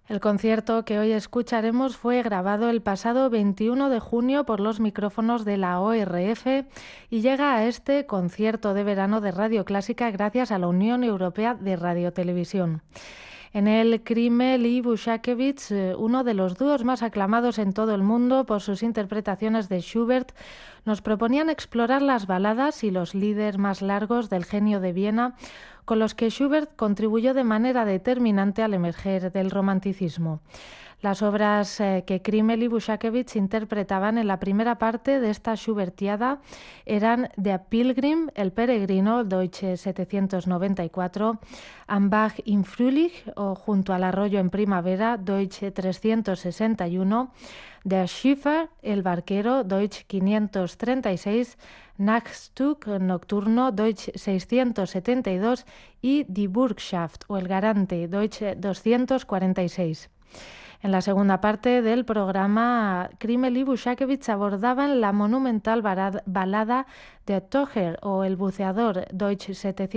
El concierto que hoy escucharemos fue grabado el pasado 21 de junio por los micrófonos de la ORF y llega a este concierto de verano de Radio Clásica gracias a la Unión Europea de Radiotelevisión. En él, Krimmel y Bushakevich, uno de los dúos más aclamados en todo el mundo por sus interpretaciones de Schubert, nos proponían explorar las baladas y los lieder más largos del genio de Viena, con los que Schubert contribuyó de manera determinante al emerger del romanticismo. Las obras que Krimmel y Bushakevich interpretaban en la primera parte de esta Schubertiada eran Der Pilgrim, El Peregrino, Deutsche 794, Am Bach im Frühling, o Junto al Arroyo en Primavera, Deutsche 361, Der Schiffer, El Barquero, Deutsch 536, Nachtstück Nocturno, Deutsch 672 y Die Bürgschaft, o El Garante, Deutsch 246. En la segunda parte del programa, Krimmel y Bushakevich abordaban la monumental balada de Taucher o El Buceador, Deutsch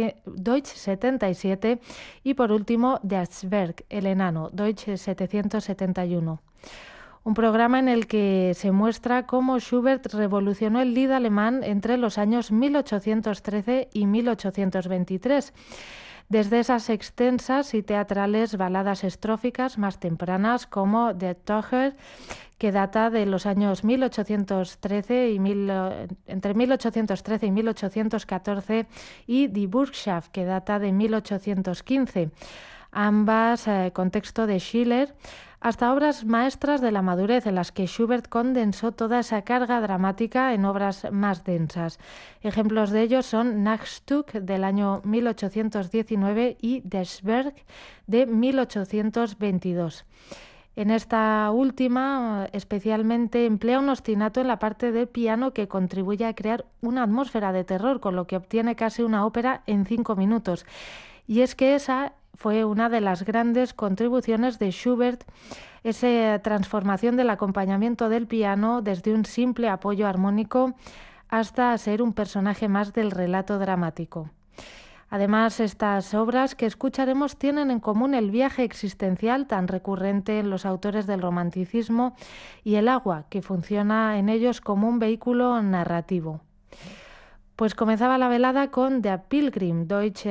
77, y por último Der Zwerg, El Enano, Deutsch 771. Un programa en el que se muestra cómo Schubert revolucionó el lied alemán entre los años 1813 y 1823. Desde esas extensas y teatrales baladas estróficas más tempranas como Der Taucher, que data de los años 1813 entre 1813 y 1814, y Die Bürgschaft, que data de 1815, ambas con texto de Schiller, hasta obras maestras de la madurez en las que Schubert condensó toda esa carga dramática en obras más densas. Ejemplos de ellos son Nachtstück del año 1819 y Der Zwerg de 1822. En esta última, especialmente, emplea un ostinato en la parte del piano que contribuye a crear una atmósfera de terror, con lo que obtiene casi una ópera en 5 minutos. Y es que esa fue una de las grandes contribuciones de Schubert, esa transformación del acompañamiento del piano desde un simple apoyo armónico hasta ser un personaje más del relato dramático. Además, estas obras que escucharemos tienen en común el viaje existencial tan recurrente en los autores del romanticismo y el agua, que funciona en ellos como un vehículo narrativo. Pues comenzaba la velada con Der Pilgrim, Deutsch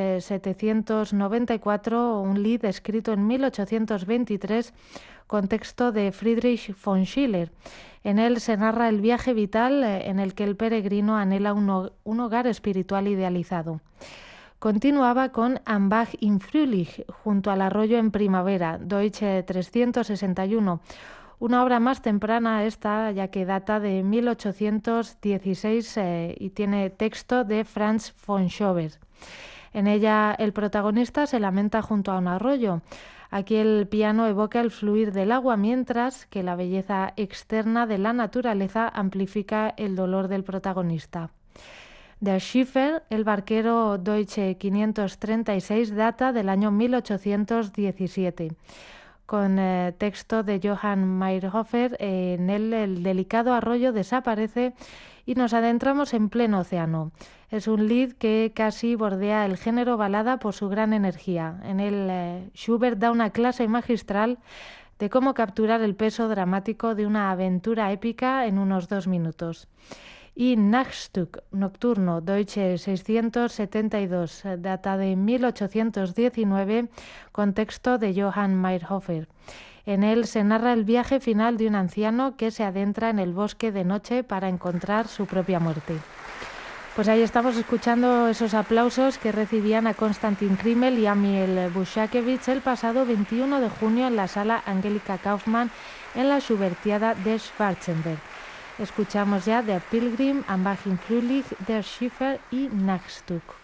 794, un lied escrito en 1823 con texto de Friedrich von Schiller. En él se narra el viaje vital en el que el peregrino anhela un hogar espiritual idealizado. Continuaba con Am Bach im Frühling, Junto al Arroyo en Primavera, Deutsch 361, una obra más temprana esta, ya que data de 1816 y tiene texto de Franz von Schober. En ella el protagonista se lamenta junto a un arroyo. Aquí el piano evoca el fluir del agua, mientras que la belleza externa de la naturaleza amplifica el dolor del protagonista. Der Schiffer, El Barquero, Deutsche 536, data del año 1817. Con texto de Johann Mayrhofer. En él el delicado arroyo desaparece y nos adentramos en pleno océano. Es un lied que casi bordea el género balada por su gran energía. En él Schubert da una clase magistral de cómo capturar el peso dramático de una aventura épica en unos 2 minutos. Y Nachtstück Nocturno, Deutsche 672, data de 1819, con texto de Johann Mayrhofer. En él se narra el viaje final de un anciano que se adentra en el bosque de noche para encontrar su propia muerte. Pues ahí estamos escuchando esos aplausos que recibían a Konstantin Krimmel y a Amiel Bushakevich el pasado 21 de junio en la sala Angelika Kaufmann en la Schubertiada de Schwarzenberg. Escuchamos ya Der Pilgrim, Am Bach im Frühling, Der Schiffer y Nachtstück.